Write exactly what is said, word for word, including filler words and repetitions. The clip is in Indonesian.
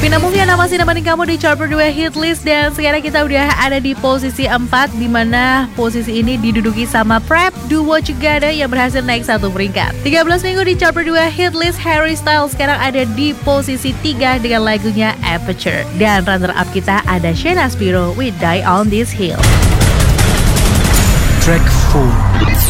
Vina Mulyana masih nemenin kamu di chart berdua hit list. Dan sekarang kita udah ada di posisi empat, di mana posisi ini diduduki sama Prep Do What You Gotta yang berhasil naik satu peringkat. tiga belas minggu di chart berdua hit list, Harry Styles sekarang ada di posisi tiga dengan lagunya Aperture. Dan runner up kita ada Sheila Spiro with Die On This Hill. Track four.